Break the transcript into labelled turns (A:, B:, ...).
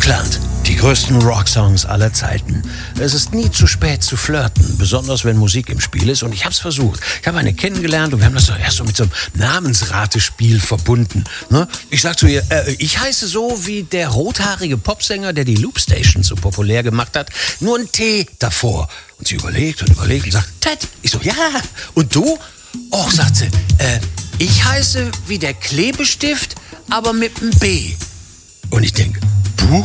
A: Rockland. Die größten Rocksongs aller Zeiten. Es ist nie zu spät zu flirten, besonders wenn Musik im Spiel ist. Und ich habe es versucht. Ich habe eine kennengelernt und wir haben das doch erst so mit so einem Namensratespiel verbunden. Ne? Ich sag zu ihr, ich heiße so wie der rothaarige Popsänger, der die Loopstation so populär gemacht hat. Nur ein T davor. Und sie überlegt und sagt, Ted. Ich so, ja. Und du? Och, sagt sie, ich heiße wie der Klebestift, aber mit einem B. Und ich denke,